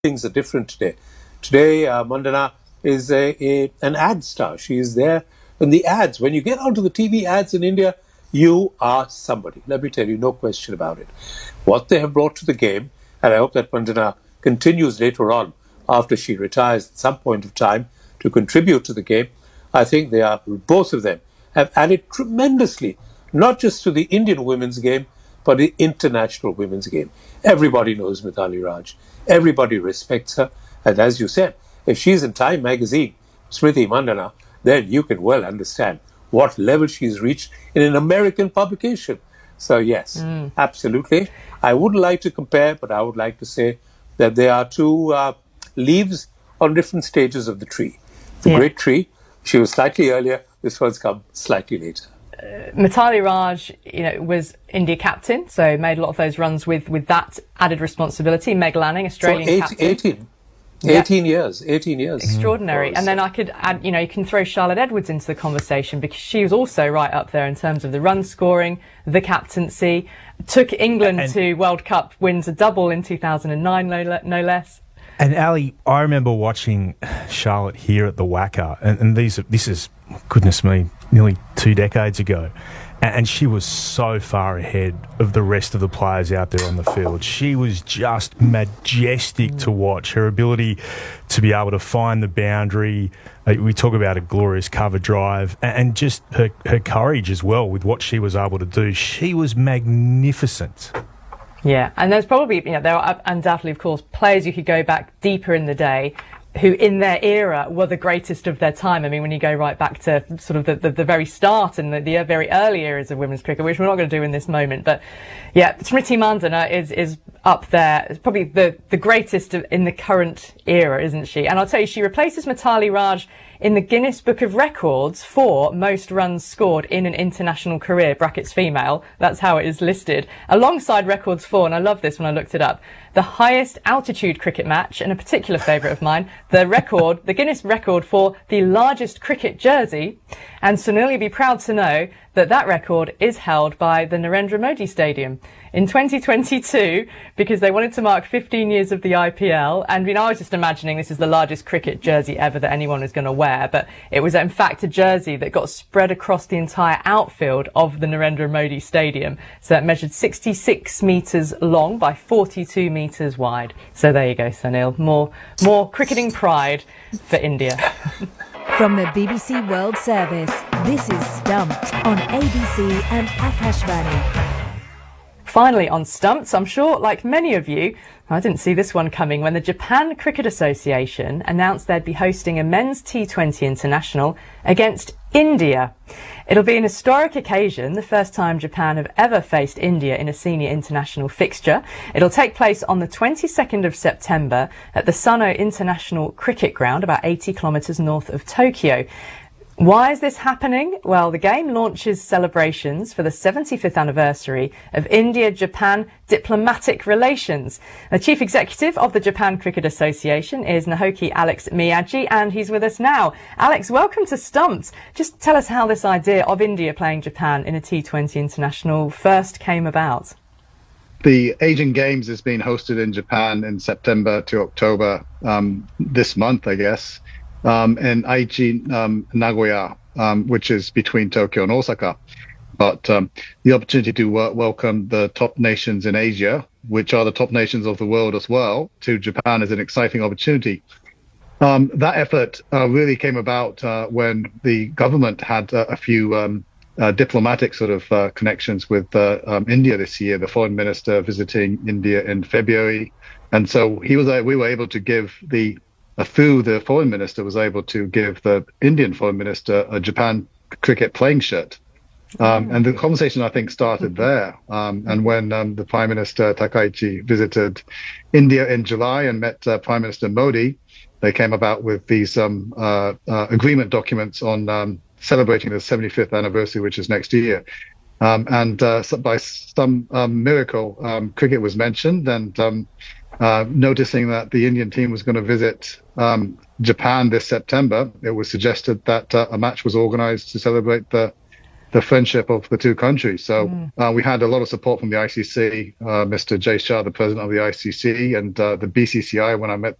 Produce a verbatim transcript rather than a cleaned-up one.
things are different today. Today, uh, Mandana is a, a an ad star. She is there in the ads. When you get onto the T V ads in India, you are somebody. Let me tell you, no question about it. What they have brought to the game, and I hope that Mandana continues later on after she retires at some point of time to contribute to the game. I think they are, both of them have added tremendously, not just to the Indian women's game, but the international women's game. Everybody knows Mithali Raj. Everybody respects her. And as you said, if she's in Time magazine, Smriti Mandana, then you can well understand what level she's reached in an American publication. So yes, mm. absolutely. I wouldn't like to compare, but I would like to say that there are two uh, leaves on different stages of the tree. The yeah. great tree, she was slightly earlier, this one's come slightly later. Uh, Mithali Raj, you know, was India captain, so made a lot of those runs with, with that added responsibility. Meg Lanning, Australian so eight, captain. eighteen. eighteen yeah. years, eighteen years. Extraordinary. Mm. And then I could add, you know, you can throw Charlotte Edwards into the conversation because she was also right up there in terms of the run scoring, the captaincy, took England and, to World Cup wins a double in two thousand nine, no, no less. And Ali, I remember watching Charlotte here at the Wacker, and, and these are, this is, goodness me, nearly two decades ago. And she was so far ahead of the rest of the players out there on the field. She was just majestic to watch. Her ability to be able to find the boundary. Uh, we talk about a glorious cover drive and just her, her courage as well with what she was able to do. She was magnificent. Yeah, and there's probably, you know, there are undoubtedly, of course, players you could go back deeper in the day who in their era were the greatest of their time. I mean, when you go right back to sort of the, the, the very start and the, the very early eras of women's cricket, which we're not going to do in this moment. But yeah, Smriti Mandana is, is up there. It's probably the, the greatest in the current era, isn't she? And I'll tell you, she replaces Mithali Raj in the Guinness Book of Records for most runs scored in an international career, brackets female. That's how it is listed. Alongside records for, and I love this when I looked it up, the highest altitude cricket match, and a particular favourite of mine, the record, the Guinness record for the largest cricket jersey. And Sunil, you'll be proud to know that that record is held by the Narendra Modi Stadium in twenty twenty-two because they wanted to mark fifteen years of the I P L. And, you know, I was just imagining this is the largest cricket jersey ever that anyone is going to wear. But it was, in fact, a jersey that got spread across the entire outfield of the Narendra Modi Stadium. So it measured sixty-six metres long by forty-two metres wide. So there you go, Sunil. More, more cricketing pride for India. From the B B C World Service, this is Stumped on A B C and Akashvani. Finally on Stumped, I'm sure, like many of you, I didn't see this one coming when the Japan Cricket Association announced they'd be hosting a men's T twenty international against India. It'll be an historic occasion, the first time Japan have ever faced India in a senior international fixture. It'll take place on the twenty-second of September at the Sano International Cricket Ground, about eighty kilometres north of Tokyo. Why is this happening? Well, the game launches celebrations for the seventy-fifth anniversary of India-Japan diplomatic relations. The chief executive of the Japan Cricket Association is Naoki Alex Miyagi, and he's with us now. Alex, welcome to Stumped. Just tell us how this idea of India playing Japan in a T twenty international first came about. The Asian Games is being hosted in Japan in September to October um, this month, I guess. Um, in Aichi, um, Nagoya, um, which is between Tokyo and Osaka. But um, the opportunity to w- welcome the top nations in Asia, which are the top nations of the world as well, to Japan is an exciting opportunity. Um, that effort uh, really came about uh, when the government had uh, a few um, uh, diplomatic sort of uh, connections with uh, um, India this year, the foreign minister visiting India in February. And so he was, uh, we were able to give the Uh, through the foreign minister was able to give the Indian foreign minister a Japan cricket playing shirt. Um, and the conversation, I think, started there. Um, and when um, the Prime Minister Takaichi visited India in July and met uh, Prime Minister Modi, they came about with these um, uh, uh, agreement documents on um, celebrating the seventy-fifth anniversary, which is next year. Um, and uh, so by some um, miracle, um, cricket was mentioned, and um, Uh, noticing that the Indian team was going to visit um, Japan this September, it was suggested that uh, a match was organized to celebrate the the friendship of the two countries. So mm. uh, we had a lot of support from the I C C, uh, Mister Jay Shah, the president of the I C C, and uh, the B C C I when I met